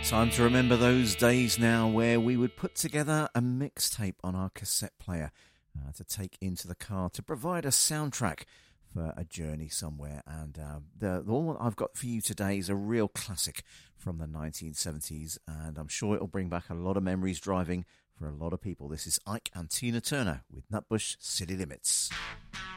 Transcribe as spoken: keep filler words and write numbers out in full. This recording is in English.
Time to remember those days now where we would put together a mixtape on our cassette player uh, to take into the car to provide a soundtrack for a journey somewhere. And uh, the, the one I've got for you today is a real classic from the nineteen seventies, and I'm sure it'll bring back a lot of memories driving for a lot of people. This is Ike and Tina Turner with Nutbush City Limits.